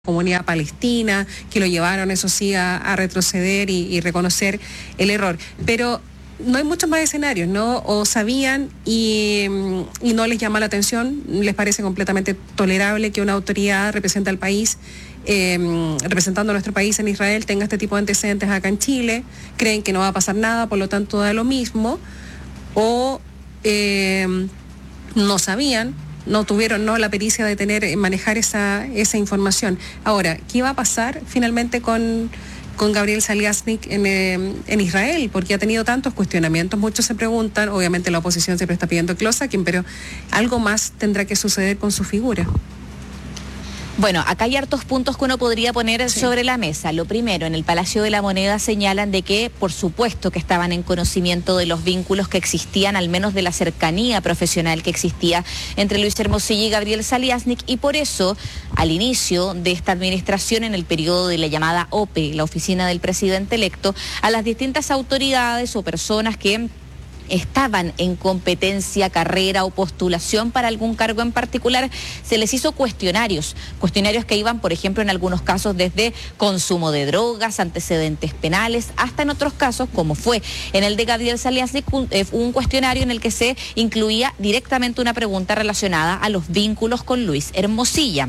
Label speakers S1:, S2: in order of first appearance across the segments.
S1: comunidad palestina, que lo llevaron, eso sí, a retroceder y reconocer el error. Pero no hay muchos más escenarios, ¿no? O sabían y no les llama la atención, les parece completamente tolerable que una autoridad represente al país, representando a nuestro país en Israel, tenga este tipo de antecedentes acá en Chile, creen que no va a pasar nada, por lo tanto da lo mismo, o no sabían, no tuvieron la pericia de manejar esa información. Ahora, ¿qué va a pasar finalmente con Gabriel Saliasnik en Israel? Porque ha tenido tantos cuestionamientos, muchos se preguntan, obviamente la oposición siempre está pidiendo que lo saquen, pero algo más tendrá que suceder con su figura.
S2: Bueno, acá hay hartos puntos que uno podría poner sobre la mesa. Lo primero, en el Palacio de la Moneda señalan de que, por supuesto, que estaban en conocimiento de los vínculos que existían, al menos de la cercanía profesional que existía entre Luis Hermosilla y Gabriel Saliasnik, y por eso, al inicio de esta administración, en el periodo de la llamada OPE, la oficina del presidente electo, a las distintas autoridades o personas que estaban en competencia, carrera o postulación para algún cargo en particular, se les hizo cuestionarios que iban, por ejemplo, en algunos casos desde consumo de drogas, antecedentes penales, hasta en otros casos, como fue en el de Gabriel Saliasnik, un cuestionario en el que se incluía directamente una pregunta relacionada a los vínculos con Luis Hermosilla.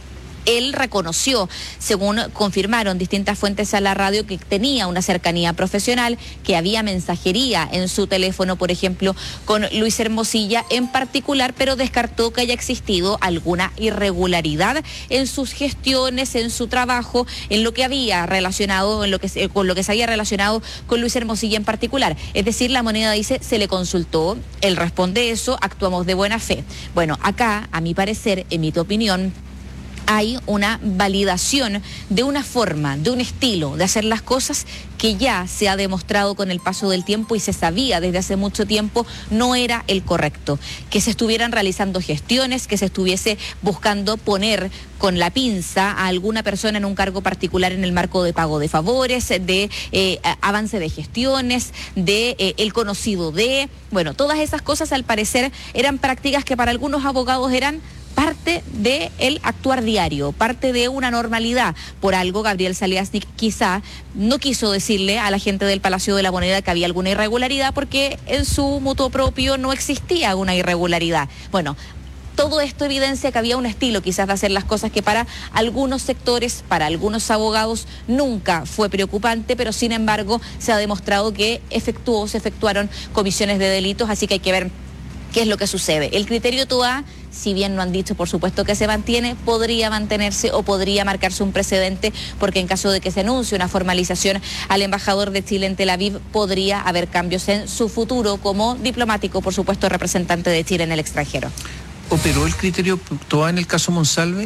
S2: Él reconoció, según confirmaron distintas fuentes a la radio, que tenía una cercanía profesional, que había mensajería en su teléfono, por ejemplo, con Luis Hermosilla en particular, pero descartó que haya existido alguna irregularidad en sus gestiones, en su trabajo, en lo que había relacionado, con lo que se había relacionado con Luis Hermosilla en particular. Es decir, la Moneda dice, se le consultó, él responde eso, actuamos de buena fe. Bueno, acá, a mi parecer, en mi opinión, hay una validación de una forma, de un estilo de hacer las cosas que ya se ha demostrado con el paso del tiempo y se sabía desde hace mucho tiempo no era el correcto. Que se estuvieran realizando gestiones, que se estuviese buscando poner con la pinza a alguna persona en un cargo particular en el marco de pago de favores, de avance de gestiones, de el conocido de... Bueno, todas esas cosas al parecer eran prácticas que para algunos abogados eran parte del actuar diario, parte de una normalidad. Por algo Gabriel Saliasnik quizá no quiso decirle a la gente del Palacio de la Moneda que había alguna irregularidad porque en su mutuo propio no existía una irregularidad. Bueno, todo esto evidencia que había un estilo quizás de hacer las cosas que para algunos sectores, para algunos abogados nunca fue preocupante, pero sin embargo se ha demostrado que se efectuaron comisiones de delitos, así que hay que ver qué es lo que sucede. El criterio TOA, si bien no han dicho por supuesto que se mantiene, podría mantenerse o podría marcarse un precedente, porque en caso de que se anuncie una formalización al embajador de Chile en Tel Aviv, podría haber cambios en su futuro como diplomático, por supuesto, representante de Chile en el extranjero.
S3: ¿Operó el criterio TOA en el caso Monsalve?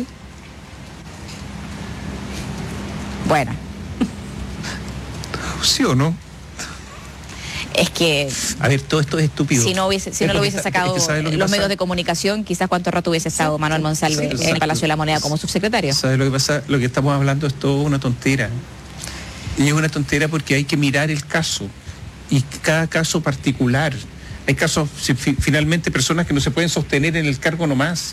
S2: Bueno.
S3: ¿Sí o no?
S2: Es que...
S3: A ver, todo esto es estúpido.
S2: Si no lo hubiese sacado los medios de comunicación, quizás cuánto rato hubiese estado Manuel Monsalve en el Palacio de la Moneda como subsecretario.
S3: ¿Sabes lo que pasa? Lo que estamos hablando es todo una tontera. Y es una tontera porque hay que mirar el caso. Y cada caso particular. Hay casos, finalmente, personas que no se pueden sostener en el cargo nomás.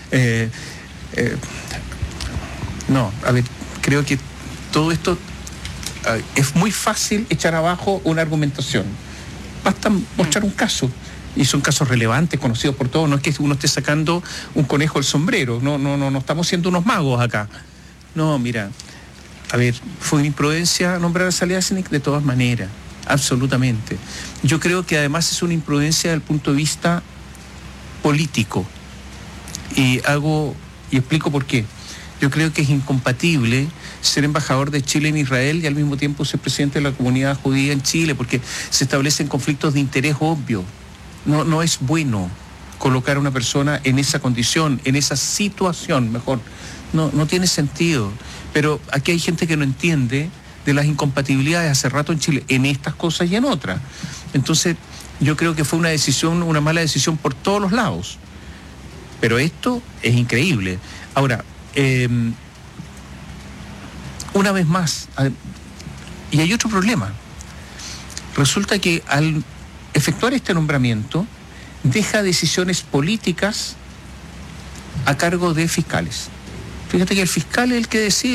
S3: No, a ver, creo que todo esto... es muy fácil echar abajo una argumentación. Basta mostrar un caso. Y son casos relevantes, conocidos por todos. No es que uno esté sacando un conejo del sombrero. No estamos siendo unos magos acá. No, mira, a ver, fue una imprudencia nombrar a Saliasnik de todas maneras. Absolutamente. Yo creo que además es una imprudencia desde el punto de vista político. Y explico por qué. Yo creo que es incompatible ser embajador de Chile en Israel y al mismo tiempo ser presidente de la comunidad judía en Chile, porque se establecen conflictos de interés obvio. No es bueno colocar a una persona en esa condición, en esa situación, mejor. No tiene sentido. Pero aquí hay gente que no entiende de las incompatibilidades hace rato en Chile, en estas cosas y en otras. Entonces, yo creo que fue una mala decisión por todos los lados. Pero esto es increíble. Ahora, una vez más, y hay otro problema. Resulta que al efectuar este nombramiento, deja decisiones políticas a cargo de fiscales. Fíjate que el fiscal es el que decide.